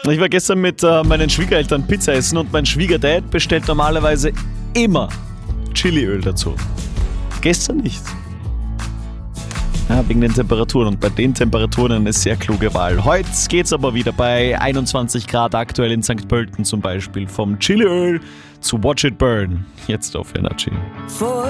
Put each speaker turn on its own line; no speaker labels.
Ich war gestern mit meinen Schwiegereltern Pizza essen und mein Schwiegerdad bestellt normalerweise immer Chiliöl dazu. Gestern nicht. Ja, wegen den Temperaturen. Und bei den Temperaturen eine sehr kluge Wahl. Heute geht's aber wieder bei 21 Grad aktuell in St. Pölten zum Beispiel. Vom Chiliöl zu Watch It Burn. Jetzt auf Energy.